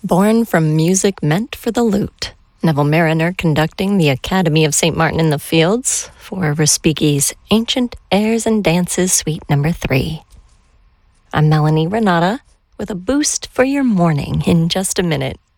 Born from music meant for the lute, Neville Mariner conducting the Academy of St. Martin in the Fields for Respighi's Ancient Airs and Dances Suite No. 3. I'm Melanie Renata with a boost for your morning in just a minute.